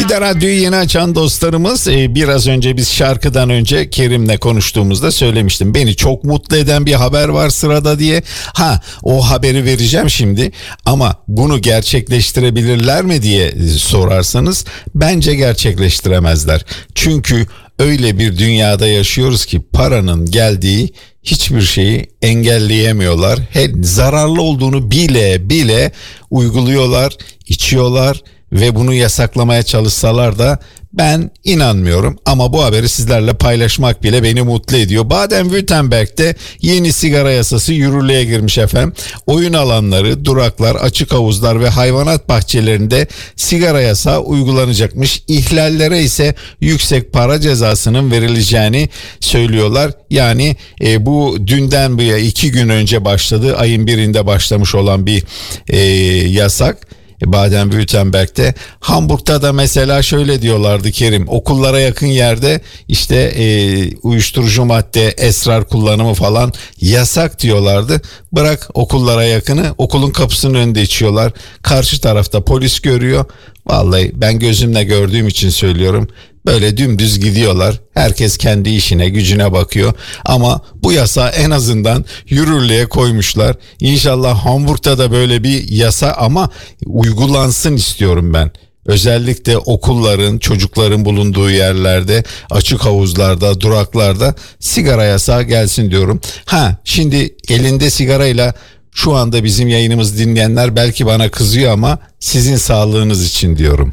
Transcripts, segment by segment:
Bir de radyoyu yeni açan dostlarımız, biraz önce biz şarkıdan önce Kerim'le konuştuğumuzda söylemiştim. Beni çok mutlu eden bir haber var sırada diye. O haberi vereceğim şimdi ama bunu gerçekleştirebilirler mi diye sorarsanız bence gerçekleştiremezler. Çünkü öyle bir dünyada yaşıyoruz ki paranın geldiği hiçbir şeyi engelleyemiyorlar. Zararlı olduğunu bile bile uyguluyorlar, içiyorlar ve bunu yasaklamaya çalışsalar da ben inanmıyorum. Ama bu haberi sizlerle paylaşmak bile beni mutlu ediyor. Baden-Württemberg'de yeni sigara yasası yürürlüğe girmiş efendim. Oyun alanları, duraklar, açık havuzlar ve hayvanat bahçelerinde sigara yasağı uygulanacakmış. İhlallere ise yüksek para cezasının verileceğini söylüyorlar. Yani bu dünden bu 2 gün önce başladı. Ayın 1'inde başlamış olan bir yasak. Baden-Württemberg'de. Hamburg'da da mesela şöyle diyorlardı Kerim, okullara yakın yerde işte uyuşturucu madde, esrar kullanımı falan yasak diyorlardı. Bırak okullara yakını, okulun kapısının önünde içiyorlar. Karşı tarafta polis görüyor. Vallahi ben gözümle gördüğüm için söylüyorum. Böyle dümdüz gidiyorlar. Herkes kendi işine, gücüne bakıyor. Ama bu yasağı en azından yürürlüğe koymuşlar. İnşallah Hamburg'da da böyle bir yasa ama uygulansın istiyorum ben. Özellikle okulların, çocukların bulunduğu yerlerde, açık havuzlarda, duraklarda sigara yasağı gelsin diyorum. Şimdi elinde sigarayla şu anda bizim yayınımızı dinleyenler belki bana kızıyor ama sizin sağlığınız için diyorum.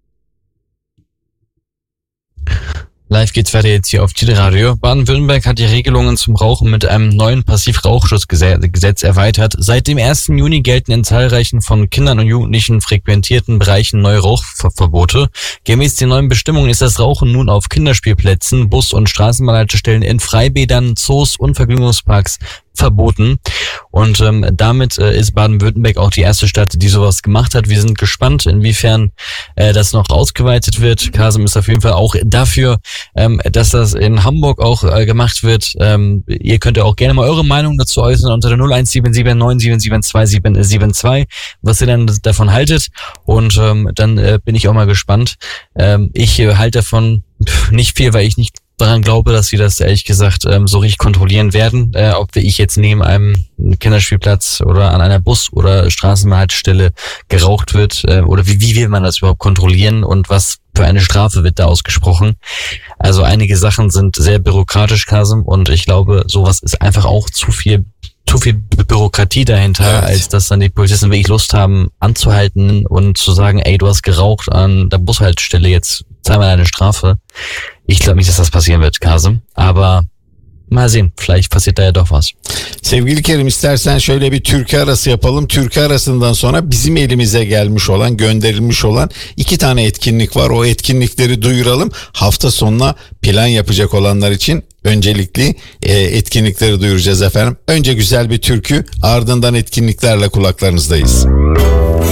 Live geht's weiter jetzt hier auf Chile Radio. Baden-Württemberg hat die Regelungen zum Rauchen mit einem neuen Passivrauchschutzgesetz erweitert. Seit dem 1. Juni gelten in zahlreichen von Kindern und Jugendlichen frequentierten Bereichen neue Rauchverbote. Gemäß den neuen Bestimmungen ist das Rauchen nun auf Kinderspielplätzen, Bus- und Straßenbahnhaltestellen, in Freibädern, Zoos und Vergnügungsparks verboten. Und damit ist Baden-Württemberg auch die erste Stadt, die sowas gemacht hat. Wir sind gespannt, inwiefern das noch ausgeweitet wird. Kasim ist auf jeden Fall auch dafür, dass das in Hamburg auch gemacht wird. Ihr könnt ja auch gerne mal eure Meinung dazu äußern unter der 0177 977 2772, was ihr dann davon haltet. Und dann bin ich auch mal gespannt. Ich halte davon nicht viel, weil ich nicht daran glaube, dass wir das ehrlich gesagt so richtig kontrollieren werden, ob ich jetzt neben einem Kinderspielplatz oder an einer Bus- oder Straßenbahnhaltestelle geraucht wird oder wie will man das überhaupt kontrollieren und was für eine Strafe wird da ausgesprochen. Also einige Sachen sind sehr bürokratisch, Kasim, und ich glaube, sowas ist einfach auch zu viel Bürokratie dahinter, als dass dann die Polizisten wirklich Lust haben anzuhalten und zu sagen, ey, du hast geraucht an der Bushaltestelle, jetzt zahl mal deine Strafe. Ich glaube nicht, dass das passieren wird, Kasim, aber mal sehen, vielleicht passiert da ja doch was. Sevgili Kerim, istersen şöyle bir türkü arası yapalım. Türkü arasından sonra bizim elimize gelmiş olan, gönderilmiş olan 2 tane etkinlik var. O etkinlikleri duyuralım. Hafta sonuna plan yapacak olanlar için öncelikli etkinlikleri duyuracağız efendim. Önce güzel bir türkü, ardından etkinliklerle kulaklarınızdayız.